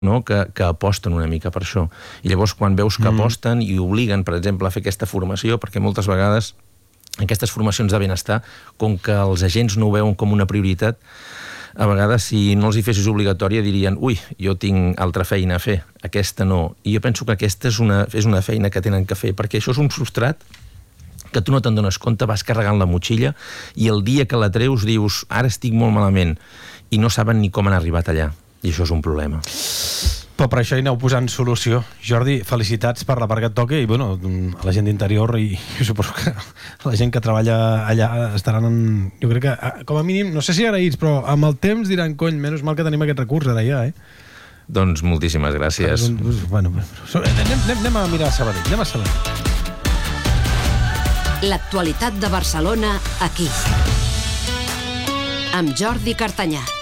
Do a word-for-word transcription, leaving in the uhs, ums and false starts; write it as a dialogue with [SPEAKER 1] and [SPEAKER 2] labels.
[SPEAKER 1] no? que, que aposten una mica per això. I llavors quan veus que mm. aposten i obliguen, per exemple, a fer aquesta formació, perquè moltes vegades aquestes formacions de benestar, com que els agents no ho veuen com una prioritat, a vegades si no els hi fessis obligatòria dirien ui, jo tinc altra feina a fer, aquesta no. I jo penso que aquesta és una, és una feina que tenen que fer, perquè això és un substrat que tu no te'n dones compte, vas carregant la motxilla i el dia que la treus dius ara estic molt malament i no saben ni com han arribat allà. I això és un problema.
[SPEAKER 2] Però per això hi aneu posant solució. Jordi, felicitats per la part que et toca i bueno, a la gent d'interior i jo suposo que la gent que treballa allà estaran en, jo crec que com a mínim, no sé si agraïts, però amb el temps diran, cony, menys mal que tenim aquest recurs ara ja, eh?
[SPEAKER 1] Doncs moltíssimes gràcies.
[SPEAKER 2] Ah, doncs, bueno, anem, anem, anem a mirar a Sabadell, anem a Sabadell.
[SPEAKER 3] L'actualitat de Barcelona aquí amb Jordi Cartanyà.